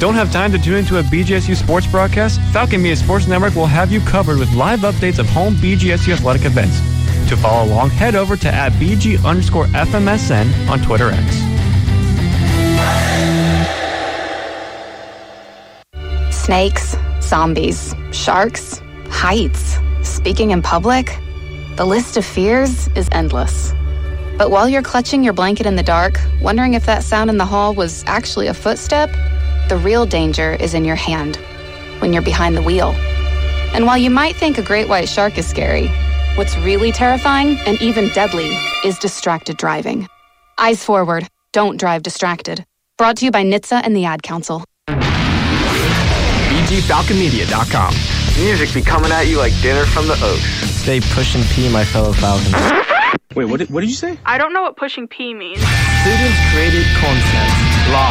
Don't have time to tune into a BGSU sports broadcast? Falcon Media Sports Network will have you covered with live updates of home BGSU athletic events. To follow along, head over to @BG_FMSN on Twitter X. Snakes, zombies, sharks, heights, speaking in public. The list of fears is endless. But while you're clutching your blanket in the dark, wondering if that sound in the hall was actually a footstep, the real danger is in your hand, when you're behind the wheel. And while you might think a great white shark is scary, what's really terrifying and even deadly is distracted driving. Eyes forward, don't drive distracted. Brought to you by NHTSA and the Ad Council. BGFalconMedia.com. Music be coming at you like dinner from the Oaks. Stay pushing P, my fellow Falcons. Wait, what did you say? I don't know what pushing P means. Students created content live